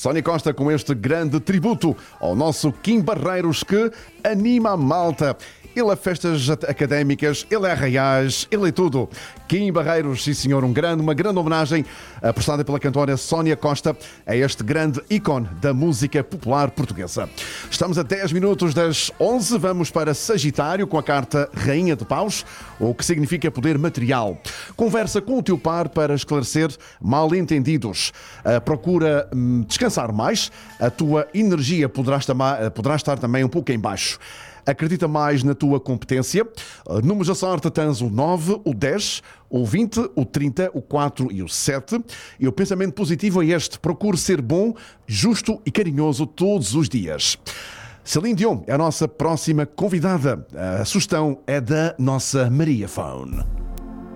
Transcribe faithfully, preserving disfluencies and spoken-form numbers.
Sónia Costa com este grande tributo ao nosso Kim Barreiros que anima a malta. Ele é festas académicas, ele é arraiais, ele é tudo. Kim Barreiros, sim senhor, um grande, uma grande homenagem prestada pela cantora Sónia Costa a este grande ícone da música popular portuguesa. Estamos a dez minutos das onze, vamos para Sagitário com a carta Rainha de Paus, o que significa poder material. Conversa com o teu par para esclarecer mal-entendidos. Procura hum, descansar mais, a tua energia poderá estar, poderá estar também um pouco em baixo. Acredita mais na tua competência. Números da sorte tens o nove, o dez, o vinte, o trinta, o quatro e o sete. E o pensamento positivo é este. Procure ser bom, justo e carinhoso todos os dias. Celine Dion é a nossa próxima convidada. A sugestão é da nossa Maria Phone.